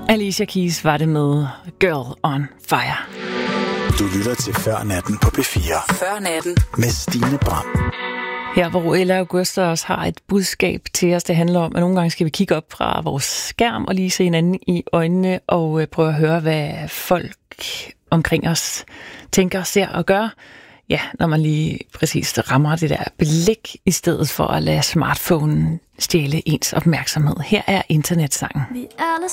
Alicia Keys var det med Girl on Fire. Du lytter til Før Natten på P4. Før Natten Med Stine Bram. Her hvor Ella Augusta også har et budskab til os, det handler om, at nogle gange skal vi kigge op fra vores skærm og lige se hinanden i øjnene og prøve at høre, hvad folk omkring os tænker, ser og gør. Ja, når man lige præcis rammer det der blik, i stedet for at lade smartphonen stjæle ens opmærksomhed. Her er internetsangen. Vi alle